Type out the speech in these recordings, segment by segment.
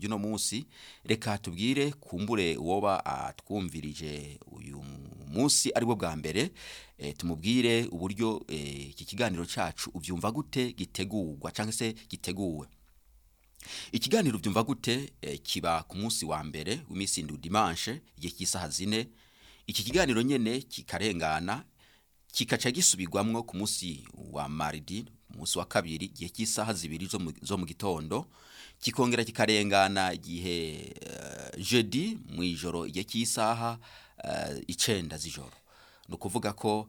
ry'uno munsi reka tubwire kumbure uwoba atwumvirije uyu munsi ari bwo bwa mbere tumubwire uburyo iki kiganiro cacu uvyumva gute gitegurwa canke se giteguwe. Ikiganiro uvyumva gute kiba ku munsi wa mbere w'imisi ndu dimanche igihe cy'isaha 4. Iki kiganiro nyene kikarengana kikaca gisubirwamwo ku munsi wa mardi umunsi wa kabiri igihe cy'isaha 2 zo mu gitondo, kikongera kikarengana igihe jeudi mu ijoro igihe cy'isaha 9 z'ijoro. No kuvuga ko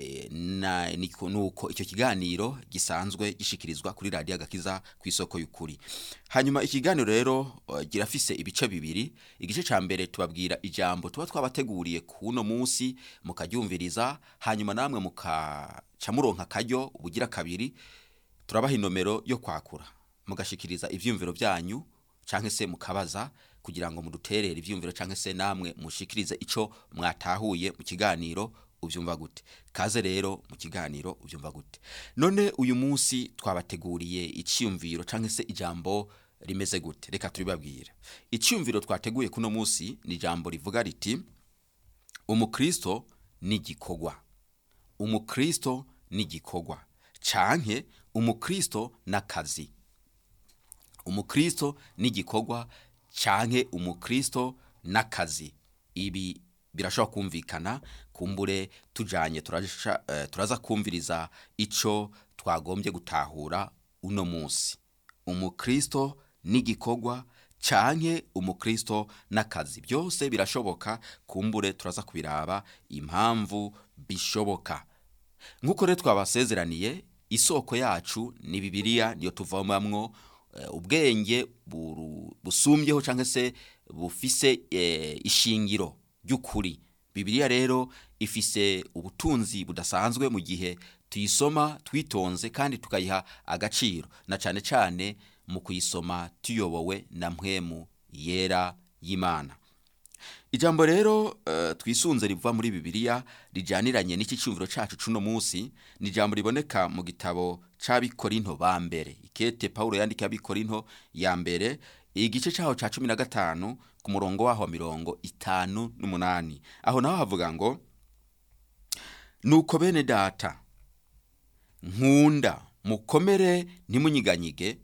nuko icyo kiganiro gisanzwe gishikirizwa kuri radio Agakiza ku isoko y'ukuri. Hanyuma ikiganiro rero girafise ibice bibiri. Igice ca mbere tubabwira ijambo tuba twabateguriye kuno munsi mukaryumviriza, hanyuma namwe mukaca muronka karyo ubugira kabiri turabaha inomero yo kwakura mugashikiriza ivyumviro byanyu canke se mukabaza kugira ngo muduterere ivyumviro canke se namwe mushikirize ico mwatahuye mu kiganiro uvyumva gute. Kaze rero mu kiganiro uvyumva gute. None uyu munsi twabateguriye iciyumviro canke se ijambo rimeze gute. Reka turibabwire. Iciyumviro twateguye kuno munsi ni ijambo rivuga riti umukristo ni gikorwa. Umukristo ni gikorwa canke umukristo nakazi. Umukristo ni gikorwa canke umukristo nakazi. Ibi birashobora kumvikana kumbure tujanye turaza kumviriza ico twagombye gutahura uno munsi. Umukristo ni gikorwa canke umukristo nakazi. Byose birashoboka kumbure turaza kubiraba impamvu bishoboka. Nkuko rero twabasezeraniye isoko yacu ni Bibiliya, niyo tuvomamwo ubwenge busumbyeho canke se bufise ishingiro ry'ukuri. Bibiliya rero ifise ubutunzi budasanzwe mu gihe tuyisoma twitonze kandi tukayiha agaciro, na cane cane mu kuyisoma tuyobowe na mpwemu yera y'Imana. Ijambo rero twisunze riva muri Bibiliya rijaniranye n'iki cyumviro cacu cuno munsi ni ijambo riboneka mu gitabo c'Abikorinto ba mbere. Ikete Paulo yandika Abikorinto ya mbere igice cyaho ca 15 ku murongo waho 58. Aho naho havuga ngo nuko bene data nkunda mukomere ntimunyiganyige,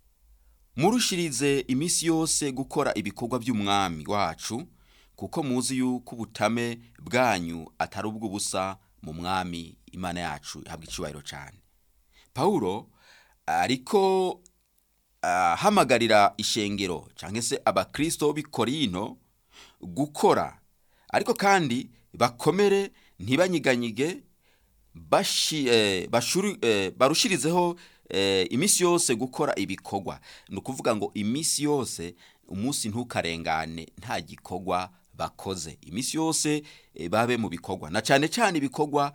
murushirize imisi yose gukora ibikorwa by'umwami wacu, kuko muzi yuko ubutame bwanyu atari ubw'ubusa mu mwami Imana yacu ihabwa icubahiro cyane. Paulo ariko hamagarira ishengero canke se abakristo b'Ikorinto gukora, ariko kandi bakomere ntibanyiganyige, barushirizeho imisi yose gukora ibikorwa. No kuvuga ngo imisi yose umunsi ntukarengane nta gikorwa bakoze. Imisi yose babe mu bikorwa, na cane cane ibikorwa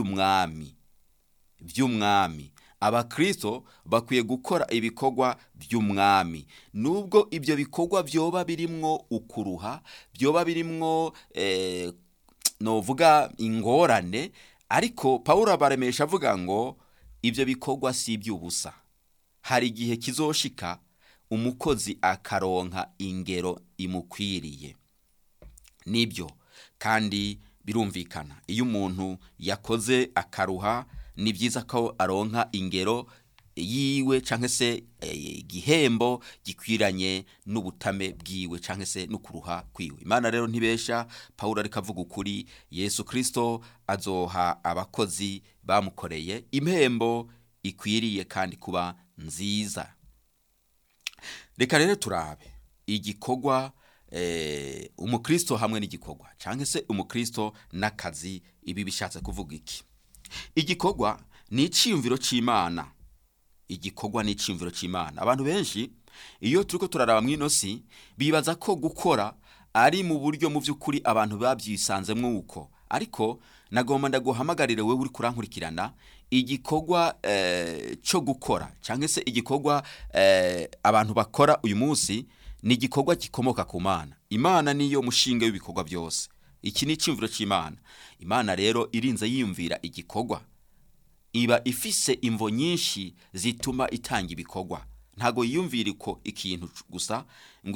vy'umwami. Abakristo bakwiye gukora ibikorwa by'umwami, nubwo ibyo bikorwa byoba birimwo ukuruha, byoba birimwo novuga ingorane, ariko Paulo abaremesha avuga ngo ibyo bikorwa si iby'ubusa. Hari igihe kizoshika umukozi akaronka ingero imukwiriye. Nibyo kandi birumvikana iyo umuntu yakoze akaruha ni byiza ko aronka ingero yiwe canke se igihembo gikwiranye n'ubutame bwiwe canke se n'ukuruha kwiwe. Imana rero ntibesha. Paulo ariko avuga ukuri. Yesu Kristo azoha abakozi bamukoreye impembo ikwiriye kandi kuba nziza. Reka rero turabe igikorwa umukristo hamwe n'igikorwa canke se umukristo nakazi. Ibi bishatse kuvuga iki? Igikorwa ni iciyumviro c'Imana. Igikorwa ni iciyumviro c'Imana. Abantu benshi iyo turiko turaraba mw'inosi bibaza ko gukora ari mu buryo mu vy'ukuri abantu babyisanzemwo uko, ariko nagomba ndaguhamagarire wewe uri kurankurikirana igikorwa cyo gukora canke se igikorwa abantu bakora uyu munsi ni igikorwa gikomoka ku Mana. Imana niyo mushinge w'ibikorwa byose. Iki ni iciyumviro c'Imana. Imana rero irinze yiyumvira igikorwa iba ifise imvo nyinshi zituma itanga ibikorwa. Ntago yiyumvira ko ikintu gusa